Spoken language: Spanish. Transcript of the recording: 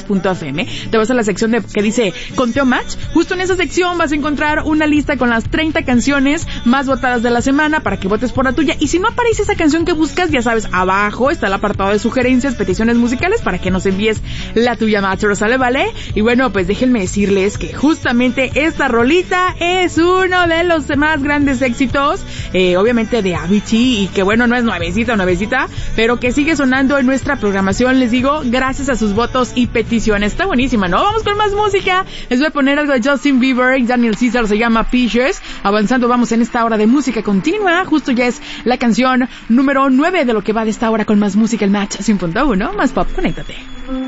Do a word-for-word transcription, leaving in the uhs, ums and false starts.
punto f m, te vas a la sección de que dice Conteo Match. Justo en esa sección vas a encontrar una lista con las treinta canciones más votadas de la semana para que votes por la tuya. Y si no aparece esa canción que buscas, ya sabes, abajo está el apartado de sugerencias, peticiones musicales para que nos envíes la tuya, Matchero, ¿sale? ¿Vale? Y bueno, pues déjenme decirles que justamente esta rolita es uno de los más grandes éxitos, eh, obviamente de Avicii, y que bueno, no es nuevecita, nuevecita, pero que sigue sonando en nuestra programación, les digo, gracias a sus votos y peticiones. Está buenísima, ¿no? Vamos con más música. Les voy a poner algo de Justin Bieber y Daniel Caesar, se llama Pictures. Avanzando, vamos en esta hora de música continua. Justo ya es la canción número nueve de lo que va de esta hora con más música, el Match cien punto uno, más pop, conéctate.